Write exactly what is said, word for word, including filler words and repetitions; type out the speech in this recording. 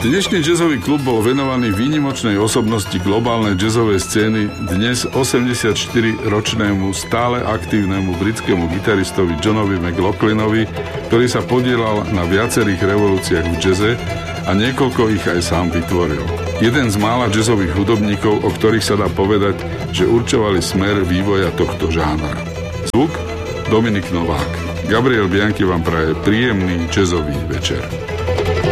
Dnešný jazzový klub bol venovaný výnimočnej osobnosti globálnej jazzovej scény, dnes osemdesiatštyriročnému stále aktívnemu britskému gitaristovi Johnovi McLaughlinovi, ktorý sa podielal na viacerých revolúciách v jazze a niekoľko ich aj sám vytvoril. Jeden z mála jazzových hudobníkov, o ktorých sa dá povedať, že určovali smer vývoja tohto žánra. Zvuk Dominik Novák. Gabriel Bianchi vám praje príjemný jazzový večer.